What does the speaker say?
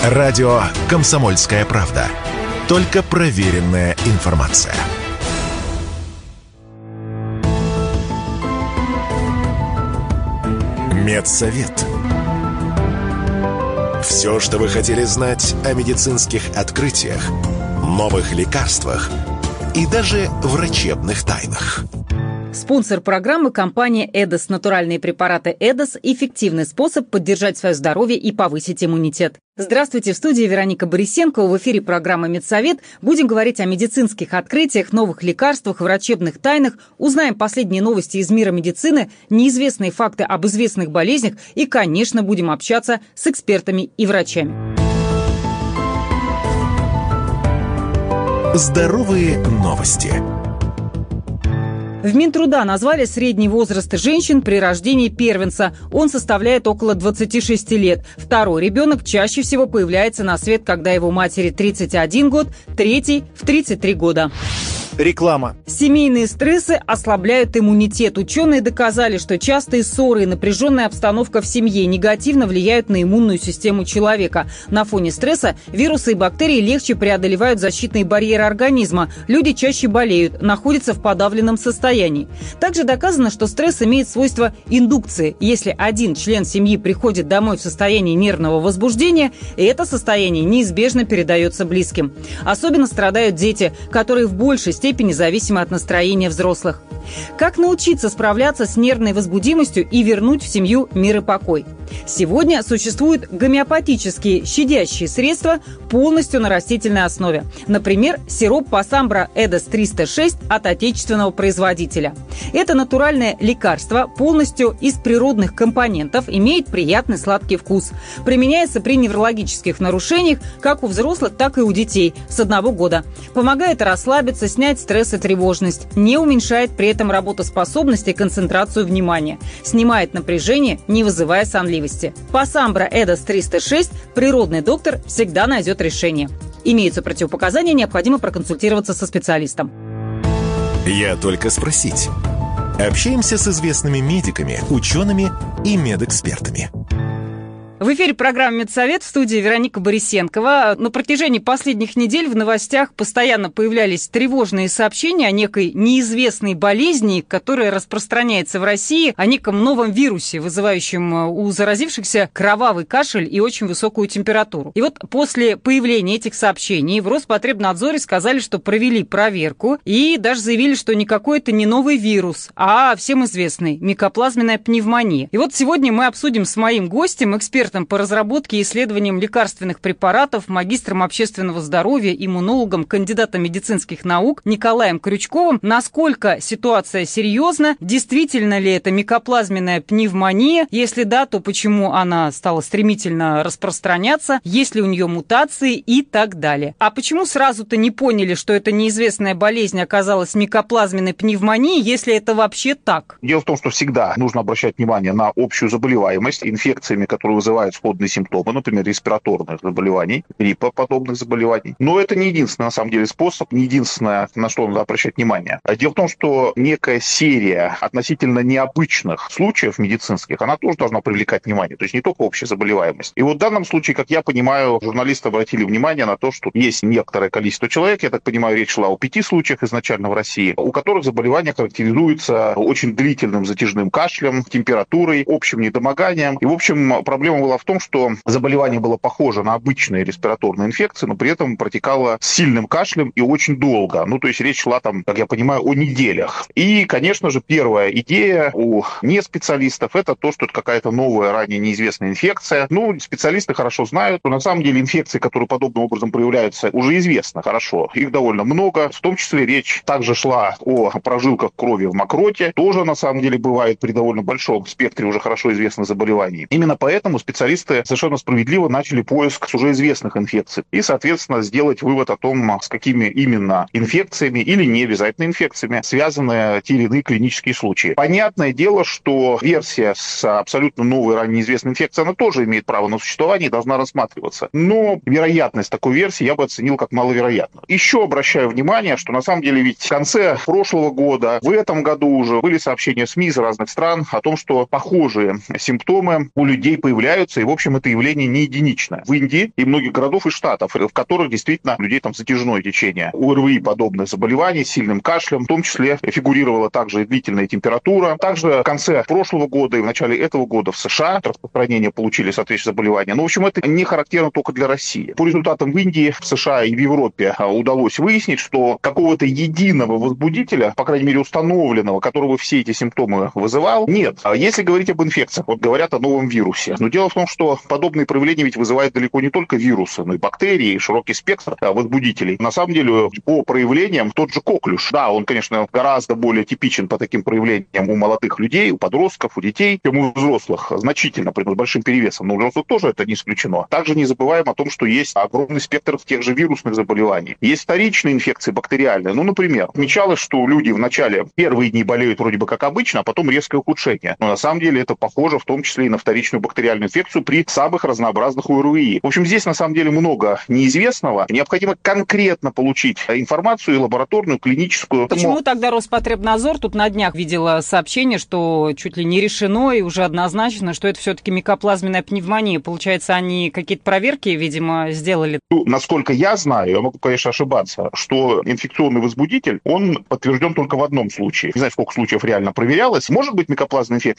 Радио «Комсомольская правда». Только проверенная информация. Медсовет. Все, что вы хотели знать о медицинских открытиях, новых лекарствах и даже врачебных тайнах. Спонсор программы – компания «Эдос». Натуральные препараты «Эдос» – эффективный способ поддержать свое здоровье и повысить иммунитет. Здравствуйте, в студии Вероника Борисенкова. В эфире программы «Медсовет». Будем говорить о медицинских открытиях, новых лекарствах, врачебных тайнах. Узнаем последние новости из мира медицины, неизвестные факты об известных болезнях и, конечно, будем общаться с экспертами и врачами. Здоровые новости. В Минтруда назвали средний возраст женщин при рождении первенца. Он составляет около 26 лет. Второй ребенок чаще всего появляется на свет, когда его матери 31 год, третий – в 33 года. Реклама. Семейные стрессы ослабляют иммунитет. Ученые доказали, что частые ссоры и напряженная обстановка в семье негативно влияют на иммунную систему человека. На фоне стресса вирусы и бактерии легче преодолевают защитные барьеры организма. Люди чаще болеют, находятся в подавленном состоянии. Также доказано, что стресс имеет свойство индукции. Если один член семьи приходит домой в состоянии нервного возбуждения, это состояние неизбежно передается близким. Особенно страдают дети, которые в большей степени зависимы от настроения взрослых. Как научиться справляться с нервной возбудимостью и вернуть в семью мир и покой? Сегодня существуют гомеопатические щадящие средства полностью на растительной основе. Например, сироп Пасамбра Эдос 306 от отечественного производителя. Это натуральное лекарство, полностью из природных компонентов, имеет приятный сладкий вкус. Применяется при неврологических нарушениях как у взрослых, так и у детей с 1 года. Помогает расслабиться, снять стресс и тревожность. Не уменьшает при этом работоспособность и концентрацию внимания. Снимает напряжение, не вызывая сонливости. Пасамбра Эдос 306 природный доктор всегда найдет решение. Имеются противопоказания, необходимо проконсультироваться со специалистом. Я только спросить. Общаемся с известными медиками, учеными и медэкспертами. В эфире программа «Медсовет», в студии Вероника Борисенкова. На протяжении последних недель в новостях постоянно появлялись тревожные сообщения о некой неизвестной болезни, которая распространяется в России, о неком новом вирусе, вызывающем у заразившихся кровавый кашель и очень высокую температуру. И вот после появления этих сообщений в Роспотребнадзоре сказали, что провели проверку и даже заявили, что никакой это не новый вирус, а всем известный микоплазменная пневмония. И вот сегодня мы обсудим с моим гостем, экспертом по разработке и исследованиям лекарственных препаратов, магистром общественного здоровья, иммунологом, кандидатом медицинских наук Николаем Крючковым, насколько ситуация серьезна, действительно ли это микоплазменная пневмония, если да, то почему она стала стремительно распространяться, есть ли у нее мутации и так далее. А почему сразу-то не поняли, что эта неизвестная болезнь оказалась микоплазменной пневмонией, если это вообще так? Дело в том, что всегда нужно обращать внимание на общую заболеваемость инфекциями, которые вызывают сходные симптомы, например, респираторных заболеваний, гриппоподобных заболеваний. Но это не единственный, на самом деле, способ, не единственное, на что надо обращать внимание. Дело в том, что некая серия относительно необычных случаев медицинских, она тоже должна привлекать внимание, то есть не только общая заболеваемость. И вот в данном случае, как я понимаю, журналисты обратили внимание на то, что есть некоторое количество человек, я так понимаю, речь шла о 5 случаях изначально в России, у которых заболевание характеризуется очень длительным затяжным кашлем, температурой, общим недомоганием. И, в общем, проблема была в том, что заболевание было похоже на обычные респираторные инфекции, но при этом протекало с сильным кашлем и очень долго. Ну, то есть речь шла там, как я понимаю, о неделях. И, конечно же, первая идея у неспециалистов — это то, что это какая-то новая, ранее неизвестная инфекция. Ну, специалисты хорошо знают, что на самом деле инфекции, которые подобным образом проявляются, уже известно хорошо. Их довольно много. В том числе речь также шла о прожилках крови в мокроте. Тоже, на самом деле, бывает при довольно большом спектре уже хорошо известных заболеваний. Именно поэтому специалисты совершенно справедливо начали поиск уже известных инфекций и, соответственно, сделать вывод о том, с какими именно инфекциями или не обязательно инфекциями связаны те или иные клинические случаи. Понятное дело, что версия с абсолютно новой, ранее неизвестной инфекцией, она тоже имеет право на существование и должна рассматриваться. Но вероятность такой версии я бы оценил как маловероятную. Еще обращаю внимание, что на самом деле ведь в конце прошлого года, в этом году уже были сообщения в СМИ из разных стран о том, что похожие симптомы у людей появляются встречаются, и, в общем, это явление не единичное. В Индии и многих городов и штатов, в которых действительно людей там затяжное течение ОРВИ подобных заболеваний с сильным кашлем, в том числе фигурировала также и длительная температура. Также в конце прошлого года и в начале этого года в США распространение получили соответствующие заболевания. Но, в общем, это не характерно только для России. По результатам в Индии, в США и в Европе удалось выяснить, что какого-то единого возбудителя, по крайней мере установленного, которого все эти симптомы вызывал, нет. Если говорить об инфекциях, вот говорят о новом вирусе. Но дело в том, что подобные проявления ведь вызывают далеко не только вирусы, но и бактерии, и широкий спектр возбудителей. На самом деле, по проявлениям тот же коклюш. Да, он, конечно, гораздо более типичен по таким проявлениям у молодых людей, у подростков, у детей, чем у взрослых. Значительно, с большим перевесом. Но у взрослых тоже это не исключено. Также не забываем о том, что есть огромный спектр тех же вирусных заболеваний. Есть вторичные инфекции бактериальные. Ну, например, отмечалось, что люди вначале первые дни болеют вроде бы как обычно, а потом резкое ухудшение. Но на самом деле это похоже в том числе и на вторичную бактериальную инфекцию при самых разнообразных ОРВИ. В общем, здесь на самом деле много неизвестного. Необходимо конкретно получить информацию и лабораторную, клиническую. Почему тогда Роспотребнадзор тут на днях видела сообщение, что чуть ли не решено и уже однозначно, что это все-таки микоплазменная пневмония? Получается, они какие-то проверки, видимо, сделали? Ну, насколько я знаю, я могу, конечно, ошибаться, что инфекционный возбудитель, он подтвержден только в одном случае. Не знаю, сколько случаев реально проверялось. Может быть микоплазменная инфекция,